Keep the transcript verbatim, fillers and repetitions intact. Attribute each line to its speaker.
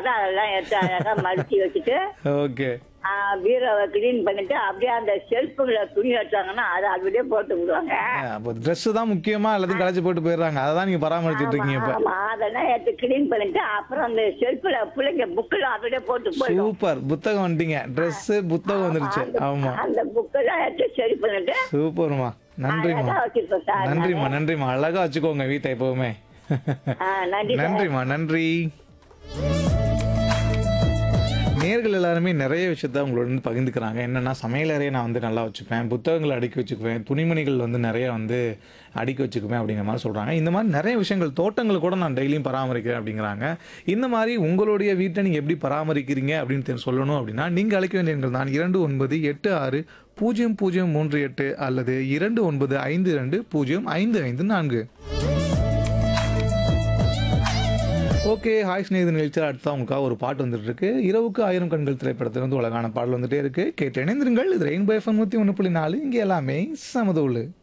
Speaker 1: தான் அதெல்லாம் எடுத்து அழகா மடிச்சு வச்சுட்டு
Speaker 2: ஓகே.
Speaker 1: பீரோவை கிளீன் பண்ணிட்டு அப்படியே அந்த செல்ஃபுகளை துணி வச்சாங்கன்னா அதை அப்படியே போட்டு விடுவாங்க.
Speaker 2: அப்போ ட்ரெஸ் தான் முக்கியமா எல்லாத்தையும் களைச்சு போட்டு போயிடுறாங்க. அதை தான் நீங்க பராமரிச்சுட்டு இருக்கீங்க இப்ப.
Speaker 1: ஆமா அதெல்லாம் எடுத்து கிளீன் பண்ணிட்டு அப்புறம் அந்த செல்ஃபுல பிள்ளைங்க புக்கெல்லாம் அப்படியே போட்டு போயிடும்.
Speaker 2: சூப்பர். புத்தகம் வந்துட்டீங்க. ட்ரெஸ் புத்தகம் வந்துருச்சு. ஆமா
Speaker 1: அந்த புக்கெல்லாம் எடுத்து சரி பண்ணிட்டு
Speaker 2: சூப்பர்மா. நன்றிம்மா.
Speaker 1: அழகா வச்சிருப்போம் சார்.
Speaker 2: நன்றிம்மா நன்றிம்மா. அழகா வச்சுக்கோங்க வீட்டை எப்பவுமே.
Speaker 1: ஆ, நன்றி சார்.
Speaker 2: நன்றிம்மா நன்றி. நேர்கள் எல்லாருமே நிறைய விஷயத்த உங்களோட வந்து பகிர்ந்துக்கிறாங்க. என்னன்னா சமையலறையை நான் வந்து நல்லா வச்சுப்பேன், புத்தகங்களை அடுக்கி வச்சுக்குவேன், துணிமணிகள் வந்து நிறைய வந்து அடுக்கி வச்சுக்குவேன் அப்படிங்கிற மாதிரி சொல்கிறாங்க. இந்த மாதிரி நிறைய விஷயங்கள், தோட்டங்களை கூட நான் டெய்லியும் பராமரிக்கிறேன் அப்படிங்கிறாங்க. இந்த மாதிரி உங்களுடைய வீட்டை நீங்கள் எப்படி பராமரிக்கிறீங்க அப்படின்னு தெரி- சொல்லணும் அப்படின்னா நீங்கள் அழைக்க வேண்டிய எண்கள் தான் இரண்டு ஒன்பது எட்டு ஆறு பூஜ்ஜியம் பூஜ்ஜியம் மூன்று எட்டு அல்லது இரண்டு ஒன்பது ஐந்து ரெண்டு பூஜ்ஜியம் ஐந்து ஐந்து நான்கு. ஓகே, ஹாய் ஸ்நேகிதன் நிகழ்ச்சியில் அடுத்தா உங்களுக்காக ஒரு பாட்டு வந்துட்டு இருக்கு. இரவுக்கு ஆயிரம் கண்கள் திரைப்படத்தில் வந்து உலகான பாடல் வந்துட்டே இருக்கு. கேட்டு இணைந்திருங்கள். இது ரெயின்போ எஃப்எம் நூற்றி ஒன்று புள்ளி நாலு. இங்கே எல்லாமே சமதூளு.